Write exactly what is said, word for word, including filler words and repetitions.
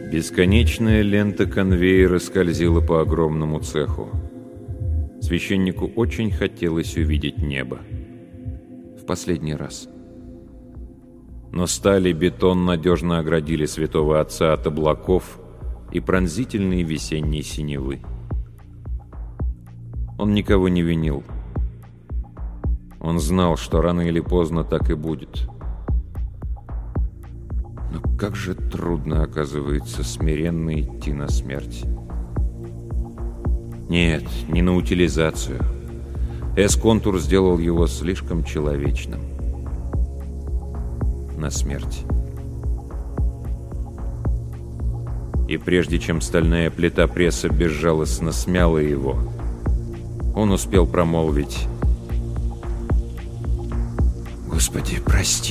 Бесконечная лента конвейера скользила по огромному цеху. Священнику очень хотелось увидеть небо. В последний раз. Но сталь и бетон надежно оградили святого отца от облаков и пронзительной весенней синевы. Он никого не винил. Он знал, что рано или поздно так и будет. Но как же трудно, оказывается, смиренно идти на смерть. Нет, не на утилизацию. Эс-контур сделал его слишком человечным. На смерть. И прежде чем стальная плита пресса безжалостно смяла его, он успел промолвить: «Господи, прости».